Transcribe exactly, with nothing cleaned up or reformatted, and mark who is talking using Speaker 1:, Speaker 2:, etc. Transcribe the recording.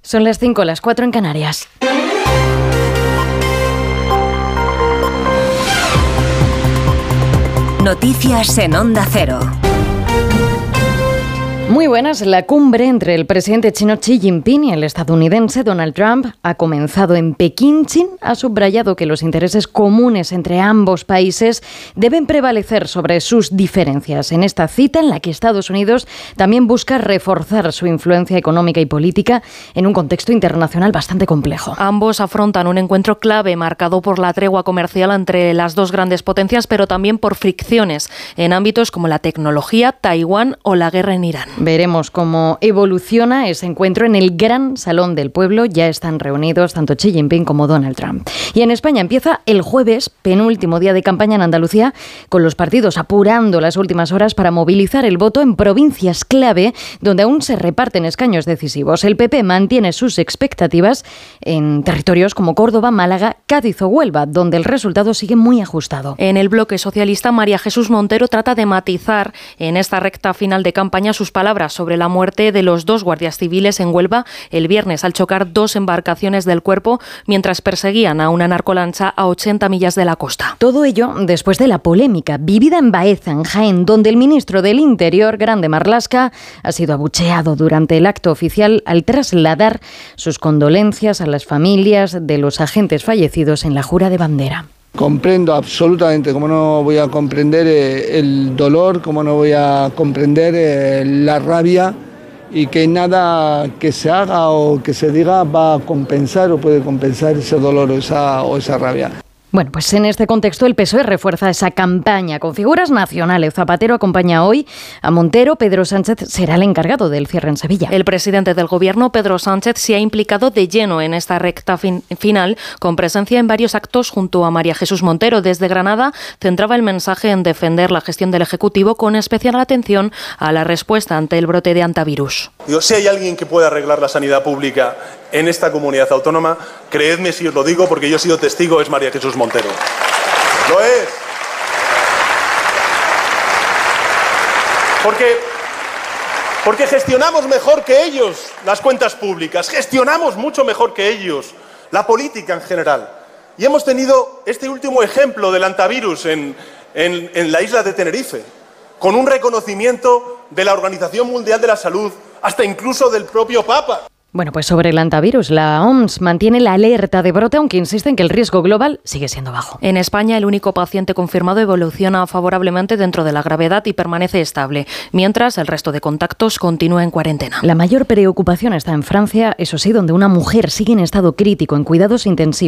Speaker 1: Son las cinco, las cuatro en Canarias.
Speaker 2: Noticias en Onda Cero.
Speaker 1: Muy buenas. La cumbre entre el presidente chino Xi Jinping y el estadounidense Donald Trump ha comenzado en Pekín. Xi ha subrayado que los intereses comunes entre ambos países deben prevalecer sobre sus diferencias. En esta cita, en la que Estados Unidos también busca reforzar su influencia económica y política en un contexto internacional bastante complejo.
Speaker 3: Ambos afrontan un encuentro clave marcado por la tregua comercial entre las dos grandes potencias, pero también por fricciones en ámbitos como la tecnología, Taiwán o la guerra en Irán.
Speaker 1: Veremos cómo evoluciona ese encuentro en el Gran Salón del Pueblo. Ya están reunidos tanto Xi Jinping como Donald Trump. Y en España empieza el jueves, penúltimo día de campaña en Andalucía, con los partidos apurando las últimas horas para movilizar el voto en provincias clave donde aún se reparten escaños decisivos. El P P mantiene sus expectativas en territorios como Córdoba, Málaga, Cádiz o Huelva, donde el resultado sigue muy ajustado.
Speaker 3: En el bloque socialista, María Jesús Montero trata de matizar en esta recta final de campaña sus palabras sobre la muerte de los dos guardias civiles en Huelva el viernes al chocar dos embarcaciones del Cuerpo mientras perseguían a una narcolancha a ochenta millas de la costa.
Speaker 1: Todo ello después de la polémica vivida en Baeza, en Jaén, donde el ministro del Interior, Grande Marlaska, ha sido abucheado durante el acto oficial al trasladar sus condolencias a las familias de los agentes fallecidos en la jura de bandera.
Speaker 4: Comprendo absolutamente, como no voy a comprender eh, el dolor, como no voy a comprender eh, la rabia, y que nada que se haga o que se diga va a compensar o puede compensar ese dolor o esa, o esa rabia.
Speaker 1: Bueno, pues en este contexto el P S O E refuerza esa campaña con figuras nacionales. Zapatero acompaña hoy a Montero. Pedro Sánchez será el encargado del cierre en Sevilla.
Speaker 3: El presidente del Gobierno, Pedro Sánchez, se ha implicado de lleno en esta recta fin- final, con presencia en varios actos junto a María Jesús Montero. Desde Granada centraba el mensaje en defender la gestión del Ejecutivo, con especial atención a la respuesta ante el brote de antivirus.
Speaker 5: Digo, si hay alguien que pueda arreglar la sanidad pública en esta comunidad autónoma, creedme si os lo digo porque yo he sido testigo, es María Jesús Montero. Lo es. Porque, porque gestionamos mejor que ellos las cuentas públicas, gestionamos mucho mejor que ellos la política en general. Y hemos tenido este último ejemplo del antivirus en, en, en la isla de Tenerife, con un reconocimiento de la Organización Mundial de la Salud, hasta incluso del propio Papa.
Speaker 1: Bueno, pues sobre el antivirus, la O M S mantiene la alerta de brote, aunque insiste en que el riesgo global sigue siendo bajo.
Speaker 3: En España, el único paciente confirmado evoluciona favorablemente dentro de la gravedad y permanece estable, mientras el resto de contactos continúa en cuarentena.
Speaker 1: La mayor preocupación está en Francia, eso sí, donde una mujer sigue en estado crítico en cuidados intensivos.